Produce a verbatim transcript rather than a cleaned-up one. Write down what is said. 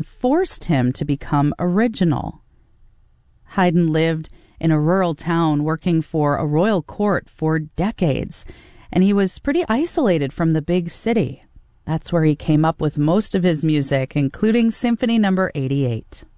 forced him to become original. Haydn lived in a rural town working for a royal court for decades, and he was pretty isolated from the big city. That's where he came up with most of his music, including Symphony Number eighty-eight.